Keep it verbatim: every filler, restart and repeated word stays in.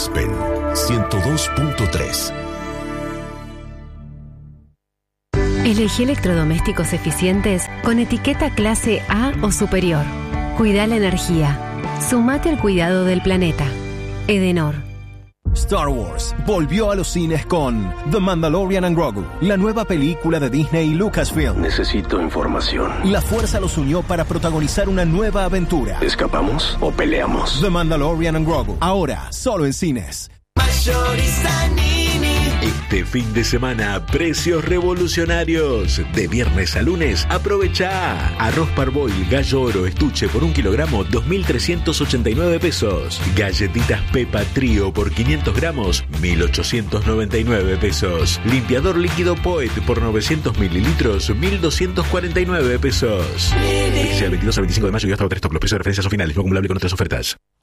Aspen ciento dos punto tres. Elegí electrodomésticos eficientes con etiqueta clase A o superior. Cuida la energía. Sumate al cuidado del planeta. Edenor. Star Wars volvió a los cines con The Mandalorian and Grogu, la nueva película de Disney y Lucasfilm. Necesito información. La fuerza los unió para protagonizar una nueva aventura. ¿Escapamos o peleamos? The Mandalorian and Grogu, ahora solo en cines. Este fin de semana, precios revolucionarios. De viernes a lunes, aprovecha. Arroz Parboil Gallo Oro Estuche por un kilogramo, dos mil trescientos ochenta y nueve pesos. Galletitas Pepa Trío por quinientos gramos, mil ochocientos noventa y nueve pesos. Limpiador líquido Poet por novecientos mililitros, mil doscientos cuarenta y nueve pesos. Vigencia del veintidós al veinticinco de mayo y hasta tres stock. Los precios de referencia son finales, no acumulable con otras ofertas.